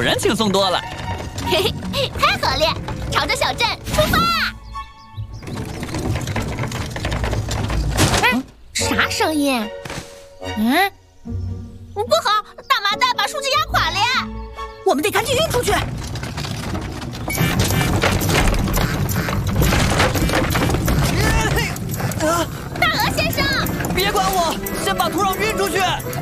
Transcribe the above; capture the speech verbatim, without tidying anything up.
果然轻松多了。 嘿嘿，太好了！朝着小镇出发！哎，啥声音？嗯，不好，大麻袋把树枝压垮了呀！ 我们得赶紧运出去。 大鹅先生， 别管我，先把土壤运出去。